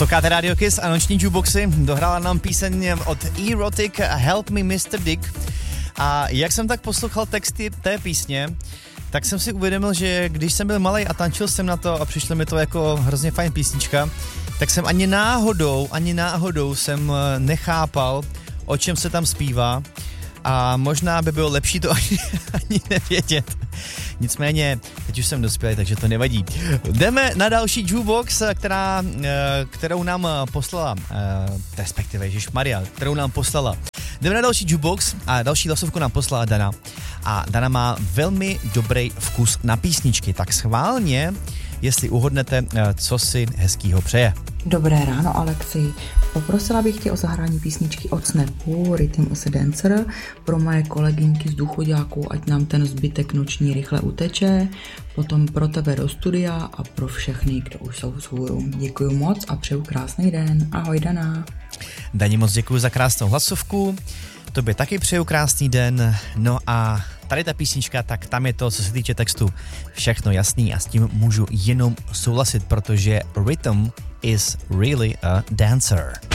Posloucháte Radio Kiss a noční jukeboxy. Dohrála nám píseň od Erotic Help Me Mr. Dick. A jak jsem tak poslouchal texty té písně, tak jsem si uvědomil, že když jsem byl malej a tančil jsem na to a přišlo mi to jako hrozně fajn písnička, tak jsem ani náhodou jsem nechápal, o čem se tam zpívá. A možná by bylo lepší to ani nevědět. Nicméně, teď už jsem dospělý, takže to nevadí. Jdeme na další jukebox, kterou nám poslala, respektive Ježišmarja, kterou nám poslala. Jdeme na další jukebox a další hlasovku nám poslala Dana. A Dana má velmi dobrý vkus na písničky, tak schválně, jestli uhodnete, co si hezkýho přeje. Dobré ráno, Alexi. Poprosila bych tě o zahrání písničky od Snapu Rhythm is a Dancer pro moje kolegynky z Důchoďáků, ať nám ten zbytek noční rychle uteče, potom pro tebe do studia a pro všechny, kdo už jsou vzhůru. Děkuju moc a přeju krásný den. Ahoj, Dana. Dani, moc děkuju za krásnou hlasovku. Tobě taky přeju krásný den. No a tady ta písnička, tak tam je to, co se týče textu, všechno jasný a s tím můžu jenom souhlasit, protože Rhythm is really a dancer.